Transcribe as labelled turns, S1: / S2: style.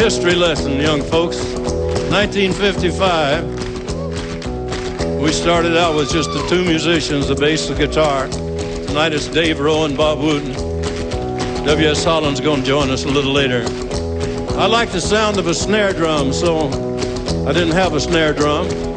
S1: history lesson, young folks. 1955, we started out with just the two musicians, the bass and guitar. Tonight it's Dave Rowe and Bob Wooten. W.S. Holland's going to join us a little later. I like the sound of a snare drum, so I didn't have a snare drum.